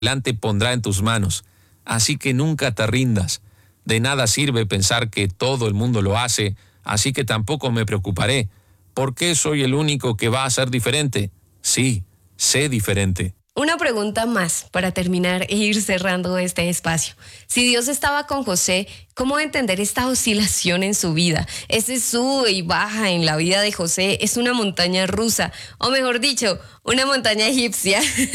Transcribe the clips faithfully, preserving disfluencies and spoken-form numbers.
adelante pondrá en tus manos. Así que nunca te rindas. De nada sirve pensar que todo el mundo lo hace, así que tampoco me preocuparé. ¿Por qué soy el único que va a ser diferente? Sí, sé diferente. Una pregunta más para terminar e ir cerrando este espacio. Si Dios estaba con José, ¿cómo entender esta oscilación en su vida? Ese sube y baja en la vida de José es una montaña rusa, o mejor dicho, una montaña egipcia.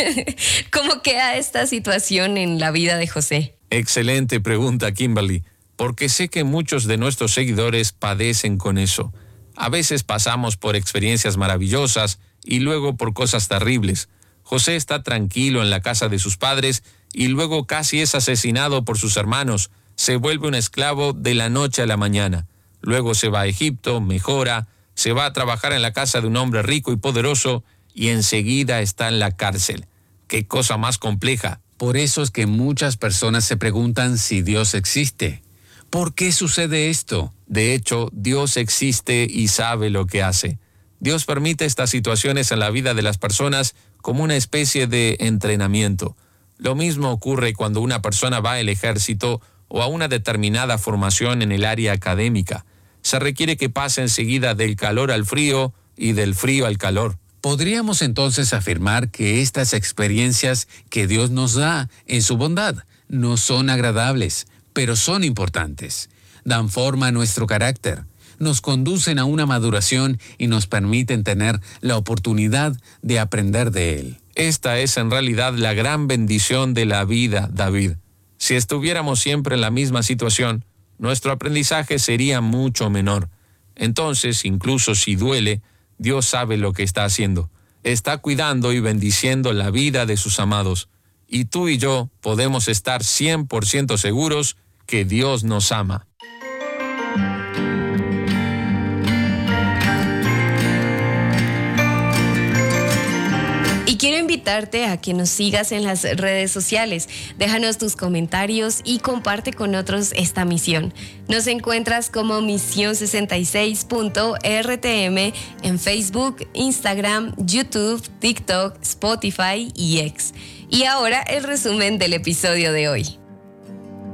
¿Cómo queda esta situación en la vida de José? Excelente pregunta, Kimberly, porque sé que muchos de nuestros seguidores padecen con eso. A veces pasamos por experiencias maravillosas y luego por cosas terribles. José está tranquilo en la casa de sus padres y luego casi es asesinado por sus hermanos. Se vuelve un esclavo de la noche a la mañana. Luego se va a Egipto, mejora, se va a trabajar en la casa de un hombre rico y poderoso y enseguida está en la cárcel. ¡Qué cosa más compleja! Por eso es que muchas personas se preguntan si Dios existe. ¿Por qué sucede esto? De hecho, Dios existe y sabe lo que hace. Dios permite estas situaciones en la vida de las personas como una especie de entrenamiento. Lo mismo ocurre cuando una persona va al ejército o a una determinada formación en el área académica. Se requiere que pase enseguida del calor al frío y del frío al calor. Podríamos entonces afirmar que estas experiencias que Dios nos da en su bondad no son agradables, pero son importantes. Dan forma a nuestro carácter, nos conducen a una maduración y nos permiten tener la oportunidad de aprender de él. Esta es en realidad la gran bendición de la vida, David. Si estuviéramos siempre en la misma situación, nuestro aprendizaje sería mucho menor. Entonces, incluso si duele, Dios sabe lo que está haciendo. Está cuidando y bendiciendo la vida de sus amados. Y tú y yo podemos estar cien por ciento seguros que Dios nos ama. Y quiero invitarte a que nos sigas en las redes sociales. Déjanos tus comentarios y comparte con otros esta misión. Nos encuentras como misión sesenta y seis punto R T M en Facebook, Instagram, YouTube, TikTok, Spotify y X. Y ahora el resumen del episodio de hoy.